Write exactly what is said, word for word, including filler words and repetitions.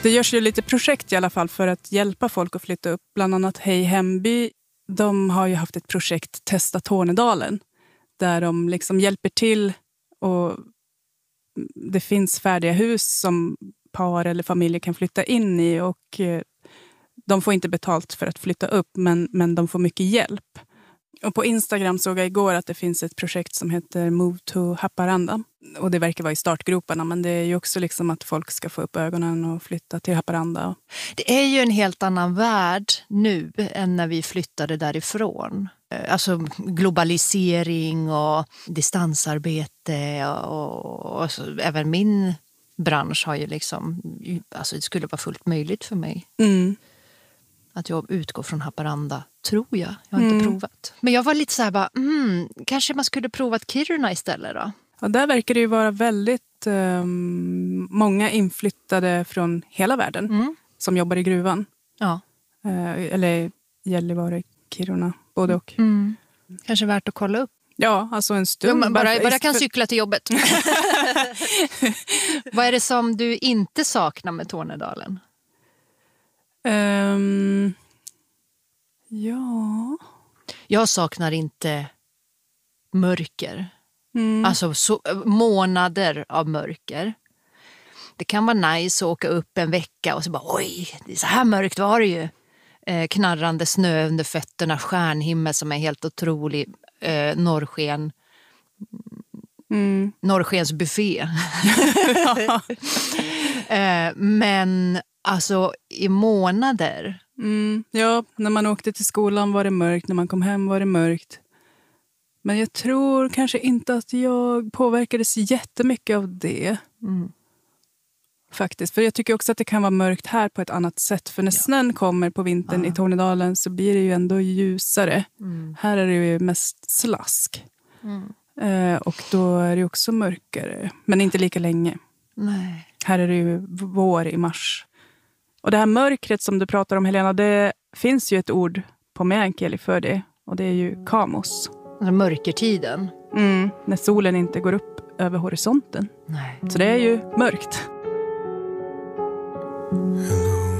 Det görs ju lite projekt i alla fall för att hjälpa folk att flytta upp. Bland annat Hej Hemby, de har ju haft ett projekt Testa Tornedalen. Där de liksom hjälper till och det finns färdiga hus som par eller familjer kan flytta in i. Och de får inte betalt för att flytta upp men, men de får mycket hjälp. Och på Instagram såg jag igår att det finns ett projekt som heter Move to Haparanda. Och det verkar vara i startgroparna, men det är ju också liksom att folk ska få upp ögonen och flytta till Haparanda. Det är ju en helt annan värld nu än när vi flyttade därifrån. Alltså globalisering och distansarbete och, och alltså, även min bransch har ju liksom, alltså det skulle vara fullt möjligt för mig. Mm. Att jag utgår från Haparanda, tror jag. Jag har inte Mm. provat. Men jag var lite så här bara, mm, kanske man skulle provat Kiruna istället då? Ja, där verkar det ju vara väldigt eh, många inflyttade från hela världen Mm. som jobbar i gruvan. Ja. Eh, eller Gällivare, Kiruna, både och. Mm. Kanske värt att kolla upp. Ja, alltså en stund. Ja, men bara, Bara- bara kan cykla till jobbet. Vad är det som du inte saknar med Tornedalen? Ehm, ja... Jag saknar inte mörker. Mm. Alltså så, månader av mörker. Det kan vara nice att åka upp en vecka och så bara oj, det är så här mörkt var det ju. Eh, knarrande snö under fötterna, stjärnhimmel som är helt otrolig. Eh, norrsken. Mm. Norrskens buffé. eh, men alltså i månader. Mm. Ja, när man åkte till skolan var det mörkt. När man kom hem var det mörkt. Men jag tror kanske inte att jag påverkades jättemycket av det. Mm. Faktiskt. För jag tycker också att det kan vara mörkt här på ett annat sätt. För när Ja. snön kommer på vintern Ja. i Tornedalen så blir det ju ändå ljusare. Mm. Här är det ju mest slask. Mm. Eh, och då är det också mörkare. Men inte lika länge. Nej. Här är det ju vår i mars. Och det här mörkret som du pratar om, Helena, det finns ju ett ord på meänkieli för det. Och det är ju kamos. Alltså mörkertiden. Mm, när solen inte går upp över horisonten. Nej. Så det är ju mörkt.